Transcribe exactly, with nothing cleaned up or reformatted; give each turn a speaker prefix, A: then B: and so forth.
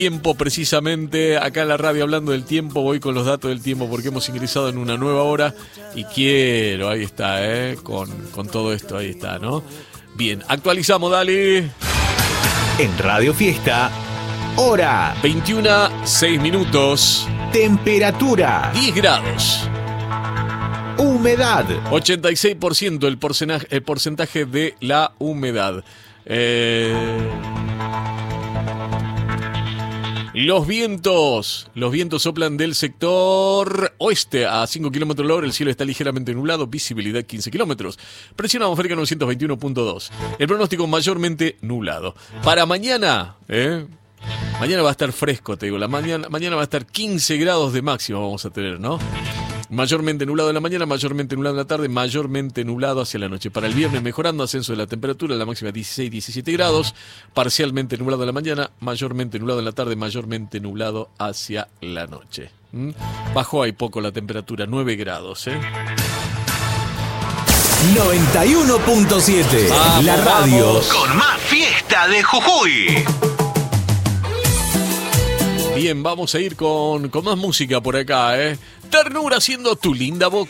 A: Tiempo, precisamente, acá en la radio hablando del tiempo, voy con los datos del tiempo porque hemos ingresado en una nueva hora y quiero, ahí está, eh, con, con todo esto, ahí está, ¿no? Bien, actualizamos, dale.
B: En Radio Fiesta, hora
A: veintiuna, seis minutos.
B: Temperatura
A: diez grados.
B: Humedad
A: ochenta y seis por ciento el porcentaje, el porcentaje de la humedad. Eh... Los vientos, los vientos soplan del sector oeste a cinco kilómetros la hora, el cielo está ligeramente nublado, visibilidad quince kilómetros, presión atmosférica novecientos veintiuno punto dos, el pronóstico mayormente nublado. Para mañana, ¿eh? Mañana va a estar fresco, te digo, la mañana, mañana va a estar quince grados de máximo vamos a tener, ¿no? Mayormente nublado en la mañana, mayormente nublado en la tarde, mayormente nublado hacia la noche. Para el viernes mejorando, ascenso de la temperatura, la máxima dieciséis, diecisiete grados, parcialmente nublado en la mañana, mayormente nublado en la tarde, mayormente nublado hacia la noche. ¿Mm? Bajó ahí poco la temperatura, nueve grados, ¿eh?
B: noventa y uno punto siete,
A: Vamos,
B: la radio
A: vamos.
B: con más fiesta de Jujuy.
A: Bien, vamos a ir con, con más música por acá, ¿eh? Ternura haciendo tu linda boca.